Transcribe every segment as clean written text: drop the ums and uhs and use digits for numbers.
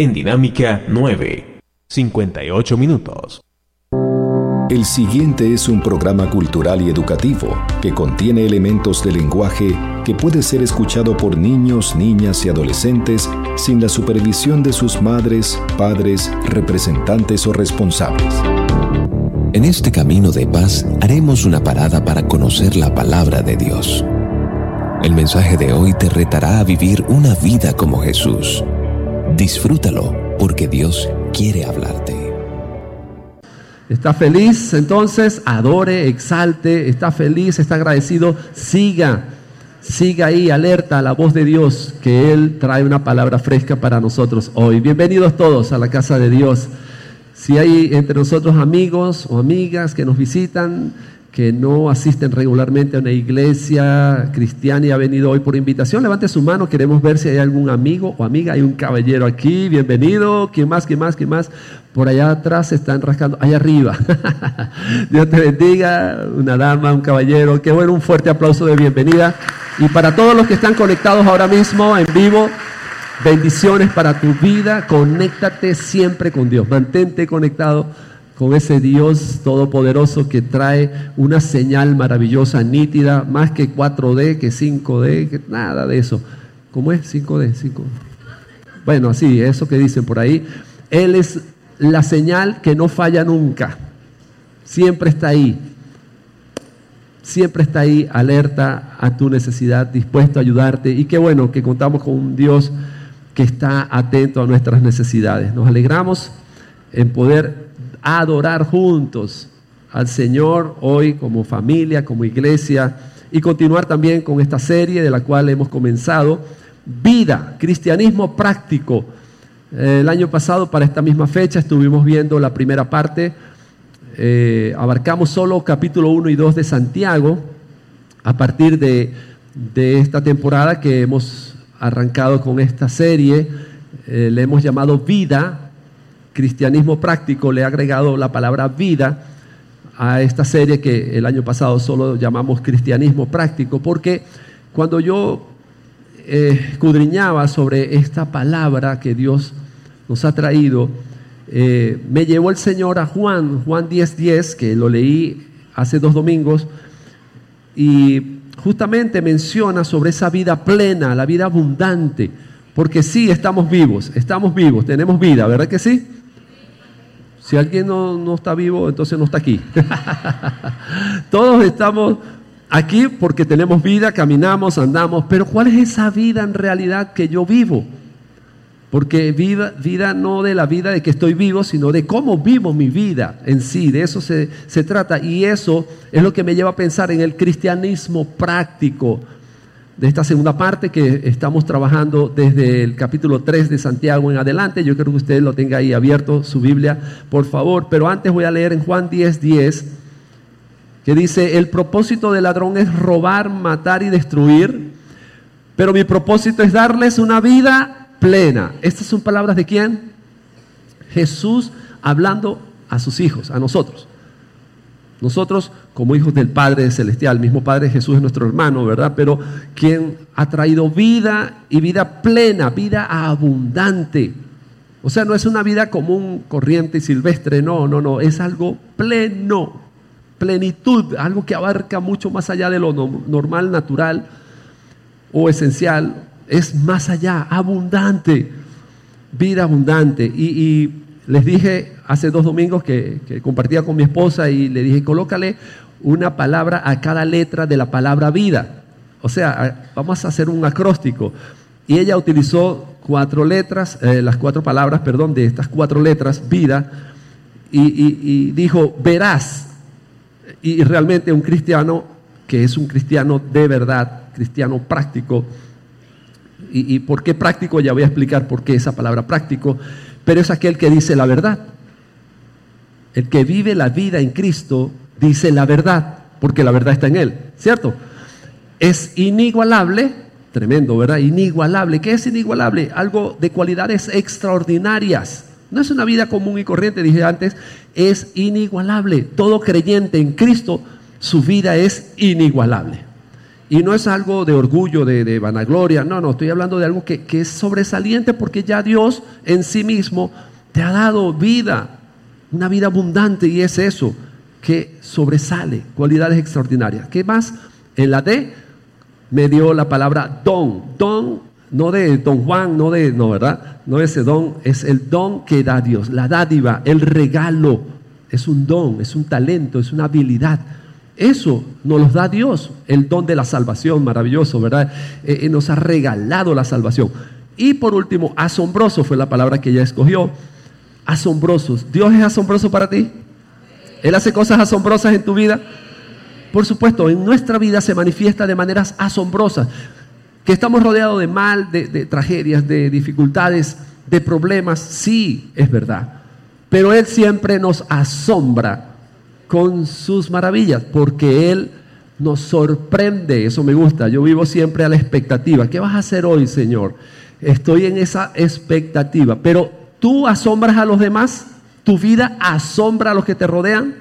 en Dinámica 9, 58 minutos. El siguiente es un programa cultural y educativo que contiene elementos de lenguaje que puede ser escuchado por niños, niñas y adolescentes sin la supervisión de sus madres, padres, representantes o responsables. En este camino de paz haremos una parada para conocer la palabra de Dios. El mensaje de hoy te retará a vivir una vida como Jesús. Disfrútalo porque Dios quiere hablarte. ¿Está feliz? Entonces, adore, exalte, está feliz, está agradecido, siga ahí, alerta a la voz de Dios, que Él trae una palabra fresca para nosotros hoy. Bienvenidos todos a la casa de Dios. Si hay entre nosotros amigos o amigas que nos visitan, que no asisten regularmente a una iglesia cristiana y ha venido hoy por invitación, levante su mano, queremos ver si hay algún amigo o amiga. Hay un caballero aquí, bienvenido. ¿Quién más? Por allá atrás se están rascando, allá arriba. Dios te bendiga, una dama, un caballero. Qué bueno, un fuerte aplauso de bienvenida. Y para todos los que están conectados ahora mismo en vivo, bendiciones para tu vida. Conéctate siempre con Dios, mantente conectado con ese Dios todopoderoso que trae una señal maravillosa, nítida, más que 4D, que 5D, que nada de eso. ¿Cómo es? 5D. Bueno, así, eso que dicen por ahí. Él es la señal que no falla nunca. Siempre está ahí, alerta a tu necesidad, dispuesto a ayudarte. Y qué bueno que contamos con un Dios que está atento a nuestras necesidades. Nos alegramos en poder adorar juntos al Señor hoy como familia, como iglesia, y continuar también con esta serie de la cual hemos comenzado, Vida, Cristianismo Práctico. El año pasado, para esta misma fecha, estuvimos viendo la primera parte, abarcamos solo capítulo 1 y 2 de Santiago. A partir de esta temporada que hemos arrancado con esta serie, le hemos llamado Vida, Cristianismo Práctico. Le he agregado la palabra vida a esta serie que el año pasado solo llamamos Cristianismo Práctico, porque cuando yo escudriñaba sobre esta palabra que Dios nos ha traído, me llevó el Señor a Juan 10:10, que lo leí hace 2 domingos, y justamente menciona sobre esa vida plena, la vida abundante, porque sí, estamos vivos, tenemos vida, ¿verdad que sí? Si alguien no está vivo, entonces no está aquí. Todos estamos aquí porque tenemos vida, caminamos, andamos, pero ¿cuál es esa vida en realidad que yo vivo? Porque vida no de la vida de que estoy vivo, sino de cómo vivo mi vida en sí, de eso se trata. Y eso es lo que me lleva a pensar en el cristianismo práctico de esta segunda parte que estamos trabajando desde el capítulo 3 de Santiago en adelante. Yo creo que usted lo tenga ahí abierto, su Biblia, por favor. Pero antes voy a leer en Juan 10:10, que dice: el propósito del ladrón es robar, matar y destruir, pero mi propósito es darles una vida plena. Estas son palabras ¿de quién? Jesús hablando a sus hijos, a nosotros. Nosotros como hijos del Padre Celestial, el mismo Padre Jesús es nuestro hermano, ¿verdad? Pero quien ha traído vida y vida plena, vida abundante. O sea, no es una vida común, corriente y silvestre, no, es algo pleno, plenitud, algo que abarca mucho más allá de lo normal, natural o esencial. Es más allá, abundante, vida abundante. Y les dije hace 2 domingos que compartía con mi esposa y le dije: colócale una palabra a cada letra de la palabra vida. O sea, vamos a hacer un acróstico. Y ella utilizó 4 letras, las 4 palabras, de estas 4 letras, vida, y dijo: verás. Y realmente un cristiano que es un cristiano de verdad, cristiano práctico. ¿Y por qué práctico? Ya voy a explicar por qué esa palabra práctico. Pero es aquel que dice la verdad. El que vive la vida en Cristo dice la verdad, porque la verdad está en Él, ¿cierto? Es inigualable, tremendo, ¿verdad? Inigualable. ¿Qué es inigualable? Algo de cualidades extraordinarias. No es una vida común y corriente, dije antes, es inigualable. Todo creyente en Cristo, su vida es inigualable. Y no es algo de orgullo, de vanagloria, no, estoy hablando de algo que es sobresaliente porque ya Dios en sí mismo te ha dado vida, una vida abundante, y es eso, que sobresale, cualidades extraordinarias. ¿Qué más? En la D me dio la palabra don, no de Don Juan, no, ¿verdad? No ese don, es el don que da Dios, la dádiva, el regalo, es un don, es un talento, es una habilidad. Eso nos lo da Dios, el don de la salvación, maravilloso, ¿verdad? Nos ha regalado la salvación. Y por último, asombroso fue la palabra que ella escogió. Asombrosos. ¿Dios es asombroso para ti? ¿Él hace cosas asombrosas en tu vida? Por supuesto, en nuestra vida se manifiesta de maneras asombrosas. Que estamos rodeados de mal, de tragedias, de dificultades, de problemas, sí, es verdad. Pero Él siempre nos asombra con sus maravillas, porque Él nos sorprende. Eso me gusta. Yo vivo siempre a la expectativa. ¿Qué vas a hacer hoy, Señor? Estoy en esa expectativa. Pero ¿tú asombras a los demás? ¿Tu vida asombra a los que te rodean?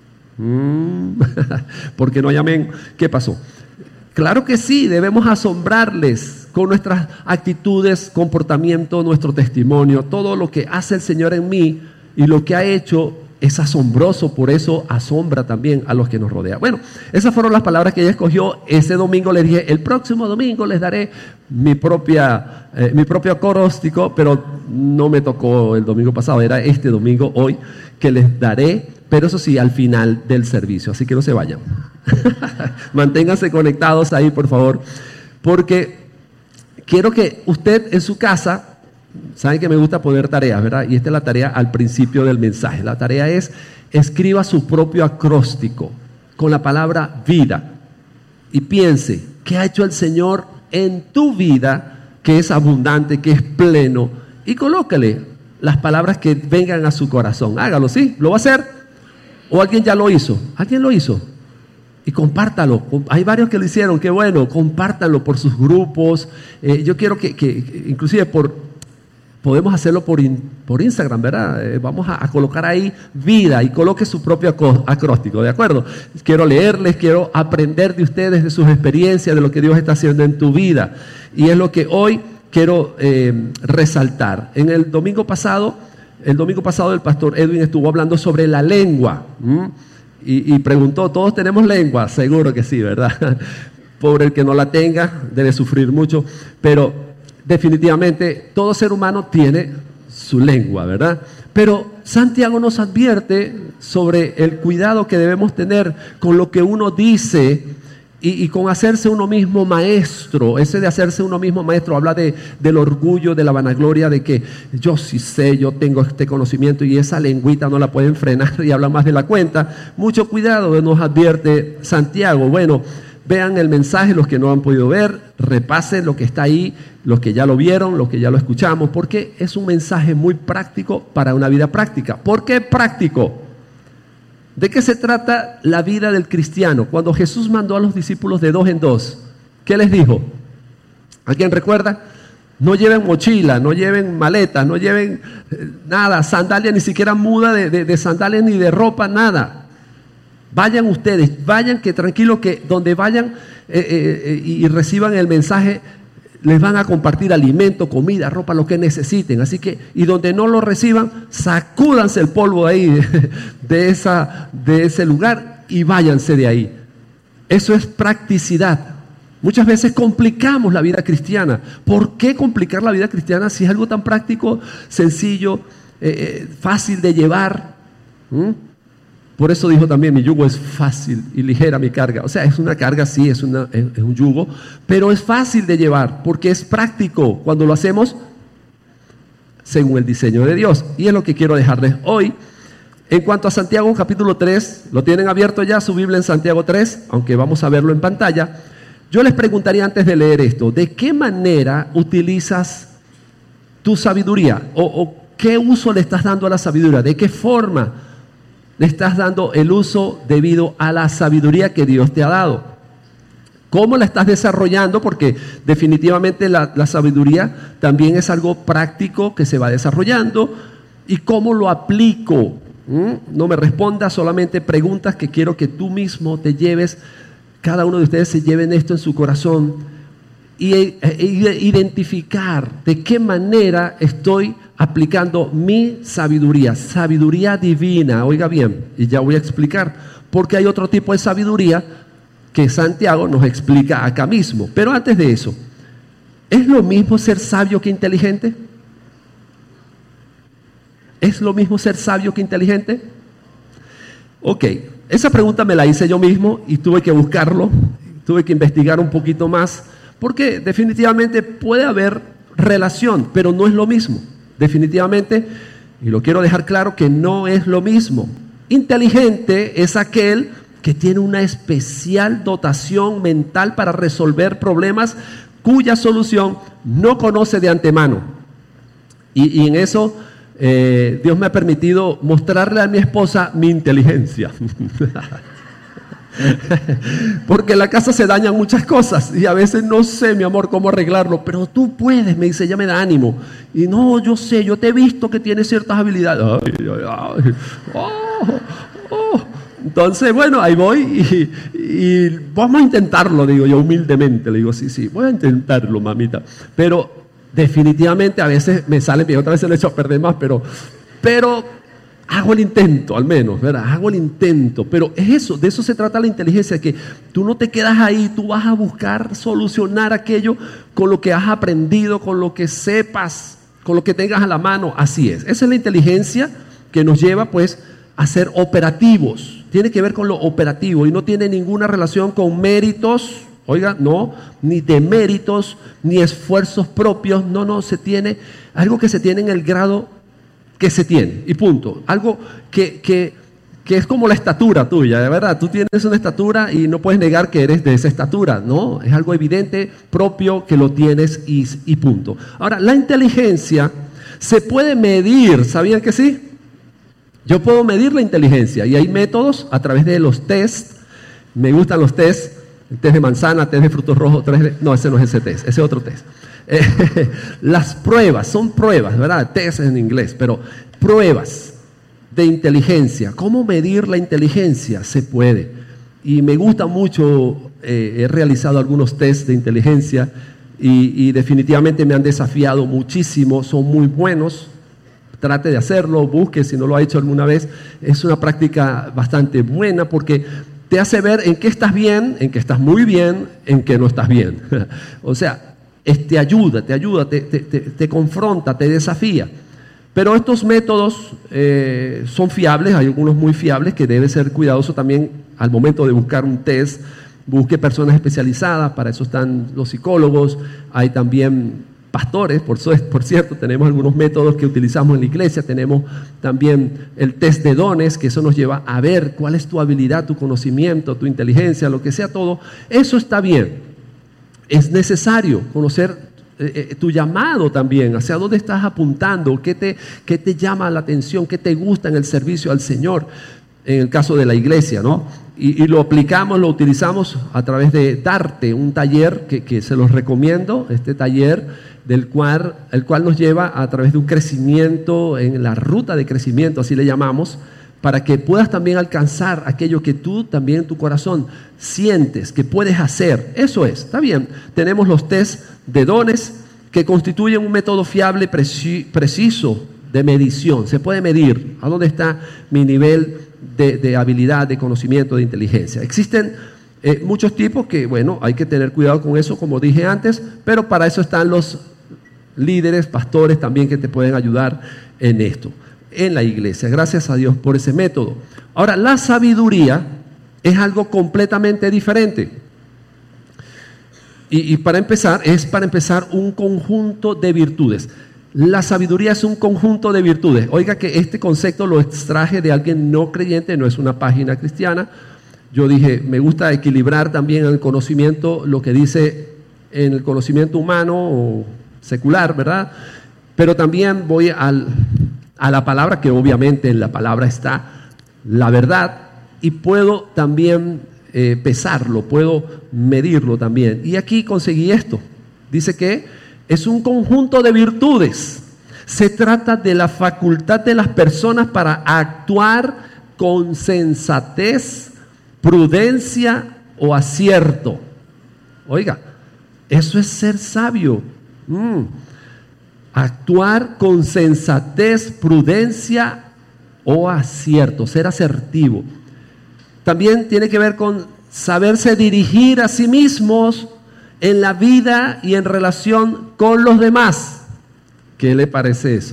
Porque no hay amén. ¿Qué pasó? Claro que sí, debemos asombrarles con nuestras actitudes, comportamiento, nuestro testimonio. Todo lo que hace el Señor en mí y lo que ha hecho es asombroso, por eso asombra también a los que nos rodean. Bueno, esas fueron las palabras que ella escogió. Ese domingo les dije, el próximo domingo les daré mi propio acróstico, pero no me tocó el domingo pasado, era este domingo, hoy, que les daré, pero eso sí, al final del servicio, así que no se vayan. Manténganse conectados ahí, por favor, porque quiero que usted en su casa, saben que me gusta poner tareas, ¿verdad? Y esta es la tarea al principio del mensaje. La tarea es, escriba su propio acróstico con la palabra vida y piense, ¿qué ha hecho el Señor en tu vida que es abundante, que es pleno? Y colócale las palabras que vengan a su corazón. Hágalo, ¿sí? ¿Lo va a hacer? ¿O alguien ya lo hizo? ¿Alguien lo hizo? Y compártalo. Hay varios que lo hicieron, qué bueno, compártanlo por sus grupos. Yo quiero que inclusive podemos hacerlo por Instagram, ¿verdad? Vamos a colocar ahí vida y coloque su propio acróstico, ¿de acuerdo? Quiero leerles, quiero aprender de ustedes, de sus experiencias, de lo que Dios está haciendo en tu vida. Y es lo que hoy quiero resaltar. El domingo pasado el pastor Edwin estuvo hablando sobre la lengua. Y preguntó, ¿todos tenemos lengua? Seguro que sí, ¿verdad? Pobre el que no la tenga, debe sufrir mucho, pero definitivamente todo ser humano tiene su lengua, ¿verdad? Pero Santiago nos advierte sobre el cuidado que debemos tener con lo que uno dice y con hacerse uno mismo maestro. Ese de hacerse uno mismo maestro habla del orgullo, de la vanagloria, de que yo sí sé, yo tengo este conocimiento y esa lengüita no la pueden frenar y habla más de la cuenta. Mucho cuidado, nos advierte Santiago. Bueno, vean el mensaje, los que no han podido ver, repasen lo que está ahí, los que ya lo vieron, los que ya lo escuchamos, porque es un mensaje muy práctico para una vida práctica. ¿Por qué práctico? ¿De qué se trata la vida del cristiano? Cuando Jesús mandó a los discípulos de 2 en 2, ¿qué les dijo? ¿Alguien recuerda? No lleven mochila, no lleven maleta, no lleven nada, sandalia, ni siquiera muda de sandalias ni de ropa, nada. Vayan ustedes, vayan que tranquilo que donde vayan y reciban el mensaje, les van a compartir alimento, comida, ropa, lo que necesiten. Así que, y donde no lo reciban, sacúdanse el polvo ahí de ese lugar y váyanse de ahí. Eso es practicidad. Muchas veces complicamos la vida cristiana. ¿Por qué complicar la vida cristiana si es algo tan práctico, sencillo, fácil de llevar? Por eso dijo también, mi yugo es fácil y ligera mi carga. O sea, es una carga, sí, es un yugo, pero es fácil de llevar porque es práctico cuando lo hacemos según el diseño de Dios. Y es lo que quiero dejarles hoy. En cuanto a Santiago, capítulo 3, ¿lo tienen abierto ya su Biblia en Santiago 3? Aunque vamos a verlo en pantalla. Yo les preguntaría antes de leer esto, ¿de qué manera utilizas tu sabiduría? ¿O qué uso le estás dando a la sabiduría? ¿De qué forma le estás dando el uso debido a la sabiduría que Dios te ha dado? ¿Cómo la estás desarrollando? Porque definitivamente la sabiduría también es algo práctico que se va desarrollando. ¿Y cómo lo aplico? No me respondas solamente preguntas que quiero que tú mismo te lleves cada uno de ustedes se lleven esto en su corazón y identificar de qué manera estoy aplicando mi sabiduría, sabiduría divina. Oiga bien, y ya voy a explicar, porque hay otro tipo de sabiduría que Santiago nos explica acá mismo. Pero antes de eso, ¿es lo mismo ser sabio que inteligente? ¿Es lo mismo ser sabio que inteligente? Ok, esa pregunta me la hice yo mismo y tuve que buscarlo, tuve que investigar un poquito más, porque definitivamente puede haber relación, pero no es lo mismo. Definitivamente, y lo quiero dejar claro, que no es lo mismo. Inteligente es aquel que tiene una especial dotación mental para resolver problemas cuya solución no conoce de antemano. Y en eso Dios me ha permitido mostrarle a mi esposa mi inteligencia. Porque en la casa se dañan muchas cosas y a veces no sé, mi amor, cómo arreglarlo, pero tú puedes, me dice, ella me da ánimo. Y no, yo sé, yo te he visto que tienes ciertas habilidades. Entonces, bueno, ahí voy y vamos a intentarlo, digo yo humildemente. Le digo, sí, voy a intentarlo, mamita. Pero definitivamente a veces me sale bien, otra vez se lo he hecho a perder más, pero hago el intento, al menos, ¿verdad? Hago el intento, pero es eso, de eso se trata la inteligencia, que tú no te quedas ahí, tú vas a buscar solucionar aquello con lo que has aprendido, con lo que sepas, con lo que tengas a la mano. Así es, esa es la inteligencia que nos lleva pues a ser operativos, tiene que ver con lo operativo y no tiene ninguna relación con méritos, oiga, no, ni de méritos, ni esfuerzos propios, no, se tiene, algo que se tiene en el grado que se tiene, y punto. Algo que es como la estatura tuya, de verdad. Tú tienes una estatura y no puedes negar que eres de esa estatura, ¿no? Es algo evidente, propio, que lo tienes y punto. Ahora, la inteligencia se puede medir, ¿sabían que sí? Yo puedo medir la inteligencia y hay métodos a través de los test. Me gustan los test, el test de manzana, test de frutos rojos, no, ese no es ese test, ese es otro test. Las pruebas, son pruebas, ¿verdad? Test en inglés, pero pruebas de inteligencia. ¿Cómo medir la inteligencia? Se puede. Y me gusta mucho, he realizado algunos tests de inteligencia y definitivamente me han desafiado muchísimo, son muy buenos. Trate de hacerlo, busque si no lo ha hecho alguna vez. Es una práctica bastante buena porque te hace ver en qué estás bien, en qué estás muy bien, en qué no estás bien. O sea, te ayuda, te confronta, te desafía. Pero estos métodos son fiables, hay algunos muy fiables que debe ser cuidadoso también al momento de buscar un test. Busque personas especializadas, para eso están los psicólogos, hay también pastores, por cierto, tenemos algunos métodos que utilizamos en la iglesia, tenemos también el test de dones, que eso nos lleva a ver cuál es tu habilidad, tu conocimiento, tu inteligencia, lo que sea todo. Eso está bien. Es necesario conocer tu llamado también, hacia dónde estás apuntando, qué te llama la atención, qué te gusta en el servicio al Señor, en el caso de la iglesia, ¿no? Y lo aplicamos, lo utilizamos a través de Darte, un taller que se los recomiendo, este taller el cual nos lleva a través de un crecimiento, en la ruta de crecimiento, así le llamamos, para que puedas también alcanzar aquello que tú también en tu corazón sientes que puedes hacer. Eso es, está bien. Tenemos los test de dones que constituyen un método fiable, preciso de medición. Se puede medir a dónde está mi nivel de habilidad, de conocimiento, de inteligencia. Existen muchos tipos que, bueno, hay que tener cuidado con eso, como dije antes, pero para eso están los líderes, pastores también que te pueden ayudar en esto, en la iglesia. Gracias a Dios por ese método. Ahora, la sabiduría es algo completamente diferente. Y para empezar un conjunto de virtudes. La sabiduría es un conjunto de virtudes. Oiga que este concepto lo extraje de alguien no creyente, no es una página cristiana. Yo dije, me gusta equilibrar también el conocimiento, lo que dice en el conocimiento humano o secular, ¿verdad? Pero también voy a la palabra, que obviamente en la palabra está la verdad, y puedo también pesarlo, puedo medirlo también. Y aquí conseguí esto. Dice que es un conjunto de virtudes. Se trata de la facultad de las personas para actuar con sensatez, prudencia, o acierto. Oiga, eso es ser sabio. Actuar con sensatez, prudencia o acierto, ser asertivo. También tiene que ver con saberse dirigir a sí mismos en la vida y en relación con los demás. ¿Qué le parece eso?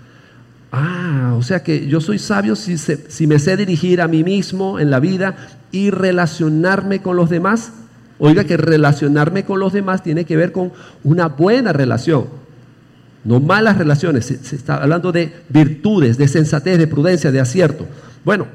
O sea que yo soy sabio si me sé dirigir a mí mismo en la vida y relacionarme con los demás. Oiga, que relacionarme con los demás tiene que ver con una buena relación, no malas relaciones. Se está hablando de virtudes, de sensatez, de prudencia, de acierto. Bueno,